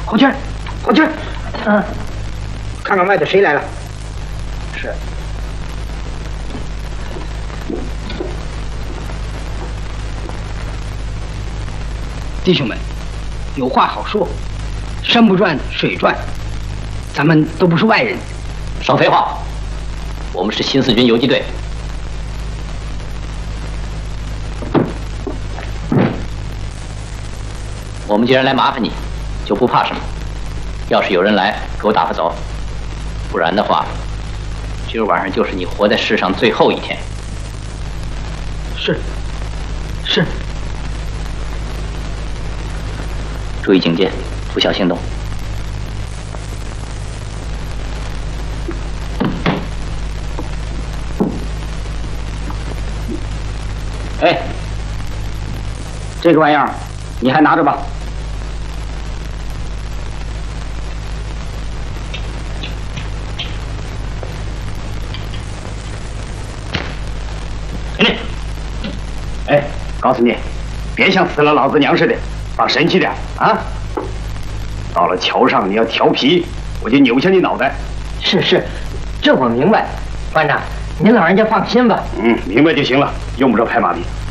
侯娟，侯娟，看看外头谁来了。是。弟兄们，有话好说，山不转水转，咱们都不是外人。 少废话，我们是新四军游击队。我们既然来麻烦你，就不怕什么。要是有人来，给我打发走；不然的话，今儿晚上就是你活在世上最后一天。 是，是。 注意警戒，不小心动。 哎，这个玩意儿你还拿着吧。哎，告诉你，别像死了老子娘似的，放神气点啊！到了桥上你要调皮，我就扭下你脑袋。是是，这我明白，班长，您老人家放心吧。明白就行了，用不着拍马屁。